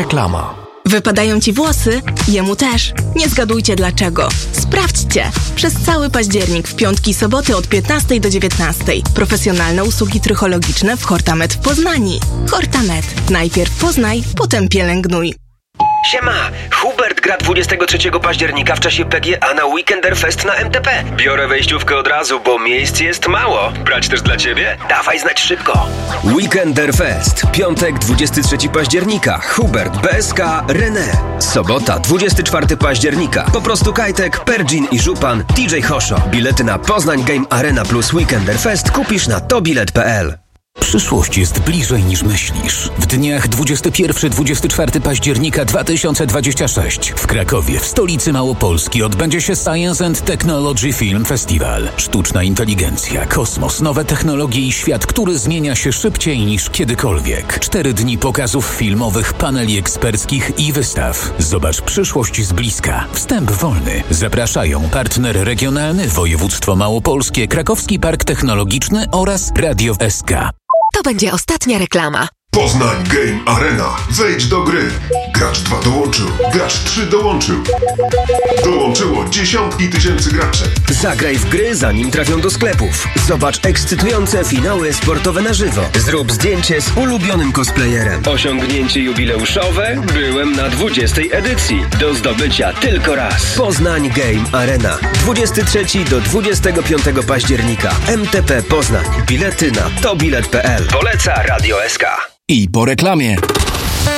Reklama. Wypadają ci włosy? Jemu też. Nie zgadujcie dlaczego. Sprawdźcie! Przez cały październik w piątki i soboty od 15 do 19. Profesjonalne usługi trychologiczne w Hortamed w Poznaniu. Hortamed. Najpierw poznaj, potem pielęgnuj. Siema! Hubert gra 23 października w czasie PGA na Weekenderfest na MTP. Biorę wejściówkę od razu, bo miejsc jest mało. Brać też dla ciebie? Dawaj znać szybko. Weekenderfest. Piątek 23 października. Hubert, BSK, René. Sobota 24 października. Po prostu Kajtek, Pergin i Żupan, DJ Hosho. Bilety na Poznań Game Arena plus Weekenderfest kupisz na tobilet.pl. Przyszłość jest bliżej niż myślisz. W dniach 21-24 października 2026 w Krakowie, w stolicy Małopolski, odbędzie się Science and Technology Film Festival. Sztuczna inteligencja, kosmos, nowe technologie i świat, który zmienia się szybciej niż kiedykolwiek. 4 dni pokazów filmowych, paneli eksperckich i wystaw. Zobacz przyszłość z bliska. Wstęp wolny. Zapraszają partner regionalny, województwo małopolskie, Krakowski Park Technologiczny oraz Radio SK. To będzie ostatnia reklama. Poznań Game Arena. Wejdź do gry. Gracz 2 dołączył. Gracz 3 dołączył. Dołączyło dziesiątki tysięcy graczy. Zagraj w gry, zanim trafią do sklepów. Zobacz ekscytujące finały sportowe na żywo. Zrób zdjęcie z ulubionym cosplayerem. Osiągnięcie jubileuszowe? Byłem na 20. edycji. Do zdobycia tylko raz. Poznań Game Arena. 23 do 25 października. MTP Poznań. Bilety na tobilet.pl. Poleca Radio SK. I po reklamie.